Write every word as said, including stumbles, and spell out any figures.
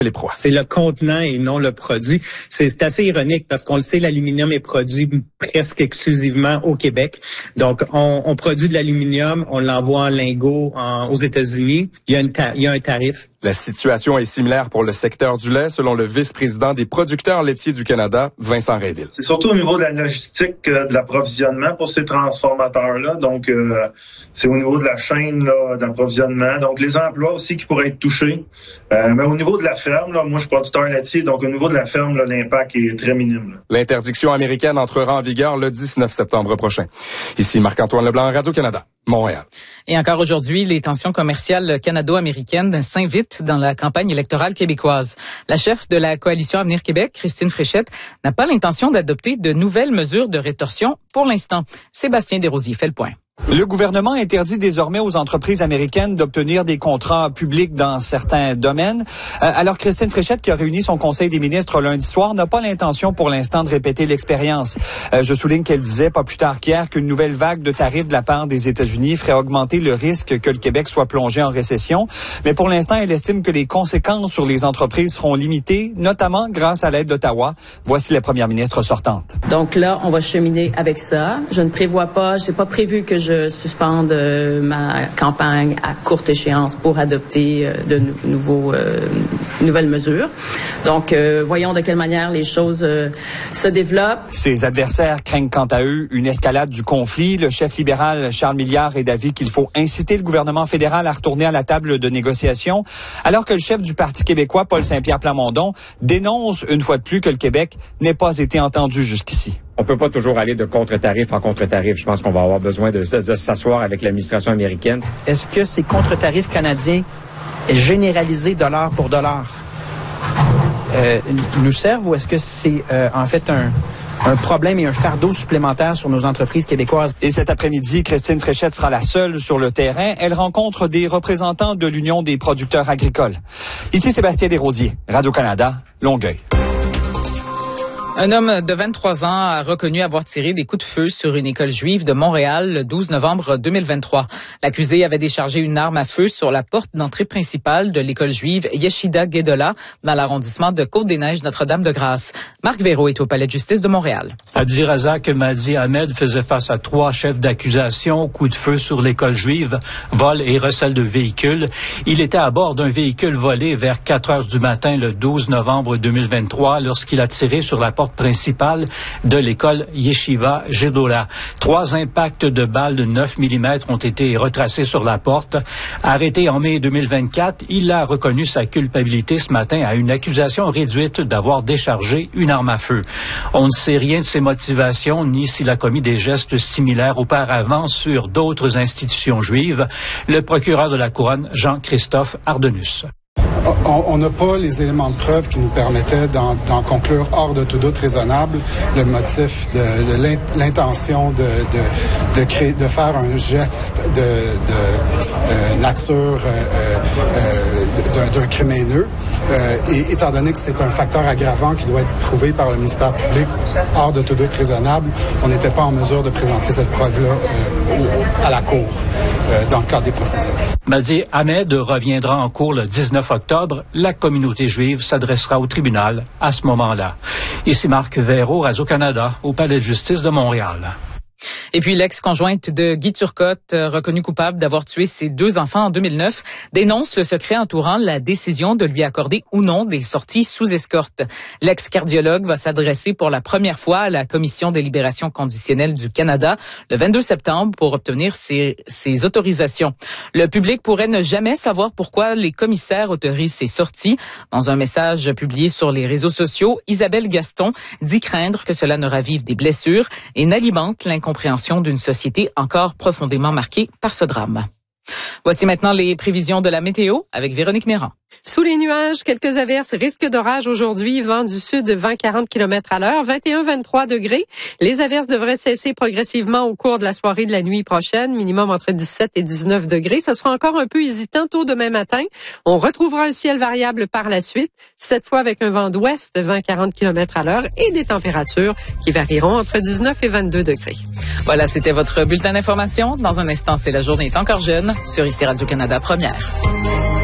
Les proies. C'est le contenant et non le produit. C'est, c'est assez ironique parce qu'on le sait, l'aluminium est produit presque exclusivement au Québec. Donc, on, on produit de l'aluminium, on l'envoie en lingots en, aux États-Unis. Il y a, une ta- il y a un tarif. La situation est similaire pour le secteur du lait, selon le vice-président des producteurs laitiers du Canada, Vincent Rainville. C'est surtout au niveau de la logistique, euh, de l'approvisionnement pour ces transformateurs-là. Donc, euh, c'est au niveau de la chaîne là, d'approvisionnement. Donc, les emplois aussi qui pourraient être touchés. Euh, mais au niveau de la ferme, là, moi, je suis producteur laitier, donc au niveau de la ferme, là, l'impact est très minime. Là. L'interdiction américaine entrera en vigueur le dix-neuf septembre prochain. Ici Marc-Antoine Leblanc, Radio-Canada, Montréal. Et encore aujourd'hui, les tensions commerciales canado-américaines s'invitent dans la campagne électorale québécoise. La chef de la coalition Avenir Québec, Christine Fréchette, n'a pas l'intention d'adopter de nouvelles mesures de rétorsion pour l'instant. Sébastien Desrosiers fait le point. Le gouvernement interdit désormais aux entreprises américaines d'obtenir des contrats publics dans certains domaines. Euh, alors Christine Fréchette, qui a réuni son conseil des ministres lundi soir, n'a pas l'intention pour l'instant de répéter l'expérience. Euh, je souligne qu'elle disait pas plus tard qu'hier qu'une nouvelle vague de tarifs de la part des États-Unis ferait augmenter le risque que le Québec soit plongé en récession. Mais pour l'instant, elle estime que les conséquences sur les entreprises seront limitées, notamment grâce à l'aide d'Ottawa. Voici la première ministre sortante. Donc là, on va cheminer avec ça. Je ne prévois pas, j'ai pas prévu que je suspende euh, ma campagne à courte échéance pour adopter euh, de nou- nouveaux, euh, nouvelles mesures. Donc, euh, voyons de quelle manière les choses euh, se développent. Ses adversaires craignent quant à eux une escalade du conflit. Le chef libéral Charles Milliard est d'avis qu'il faut inciter le gouvernement fédéral à retourner à la table de négociation, alors que le chef du Parti québécois, Paul Saint-Pierre Plamondon, dénonce une fois de plus que le Québec n'ait pas été entendu jusqu'ici. On peut pas toujours aller de contre-tarif en contre-tarif. Je pense qu'on va avoir besoin de, de, de s'asseoir avec l'administration américaine. Est-ce que ces contre-tarifs canadiens généralisés dollar pour dollar euh, nous servent ou est-ce que c'est euh, en fait un, un problème et un fardeau supplémentaire sur nos entreprises québécoises? Et cet après-midi, Christine Fréchette sera la seule sur le terrain. Elle rencontre des représentants de l'Union des producteurs agricoles. Ici Sébastien Desrosiers, Radio-Canada, Longueuil. Un homme de vingt-trois ans a reconnu avoir tiré des coups de feu sur une école juive de Montréal le douze novembre deux mille vingt-trois. L'accusé avait déchargé une arme à feu sur la porte d'entrée principale de l'école juive Yeshida Gedola dans l'arrondissement de Côte-des-Neiges Notre-Dame-de-Grâce. Marc Véraud est au palais de justice de Montréal. Abdirazak Madi Ahmed faisait face à trois chefs d'accusation, coups de feu sur l'école juive, vol et recel de véhicules. Il était à bord d'un véhicule volé vers quatre heures du matin le douze novembre deux mille vingt-trois lorsqu'il a tiré sur la porte principale de l'école Yeshiva Gedola. Trois impacts de balles de neuf millimètres ont été retracés sur la porte. Arrêté en mai deux mille vingt-quatre, il a reconnu sa culpabilité ce matin à une accusation réduite d'avoir déchargé une arme à feu. On ne sait rien de ses motivations ni s'il a commis des gestes similaires auparavant sur d'autres institutions juives. Le procureur de la Couronne, Jean-Christophe Ardenus. On n'a pas les éléments de preuve qui nous permettaient d'en, d'en conclure hors de tout doute raisonnable le motif de, de l'intention de, de, de, créer, de faire un geste de, de euh, nature euh, euh, d'un, d'un crime haineux. Euh, et étant donné que c'est un facteur aggravant qui doit être prouvé par le ministère public hors de tout doute raisonnable, on n'était pas en mesure de présenter cette preuve-là euh, à la Cour euh, dans le cadre des procédures. Madi Ahmed reviendra en cours le dix-neuf octobre. La communauté juive s'adressera au tribunal à ce moment-là. Ici Marc Véraud, Radio-Canada, au palais de justice de Montréal. Et puis l'ex-conjointe de Guy Turcotte, reconnu coupable d'avoir tué ses deux enfants en deux mille neuf, dénonce le secret entourant la décision de lui accorder ou non des sorties sous escorte. L'ex-cardiologue va s'adresser pour la première fois à la Commission des libérations conditionnelles du Canada le vingt-deux septembre pour obtenir ses, ses autorisations. Le public pourrait ne jamais savoir pourquoi les commissaires autorisent ces sorties. Dans un message publié sur les réseaux sociaux, Isabelle Gaston dit craindre que cela ne ravive des blessures et n'alimente l'incompréhension d'une société encore profondément marquée par ce drame. Voici maintenant les prévisions de la météo avec Véronique Méran. Sous les nuages, quelques averses, risque d'orage aujourd'hui, vent du sud de vingt à quarante kilomètres à l'heure, vingt et un à vingt-trois degrés. Les averses devraient cesser progressivement au cours de la soirée de la nuit prochaine, minimum entre dix-sept et dix-neuf degrés. Ce sera encore un peu hésitant tôt demain matin. On retrouvera un ciel variable par la suite, cette fois avec un vent d'ouest de vingt à quarante kilomètres à l'heure et des températures qui varieront entre dix-neuf et vingt-deux degrés. Voilà, c'était votre bulletin d'information. Dans un instant, c'est La journée est encore jeune sur ici Radio-Canada Première.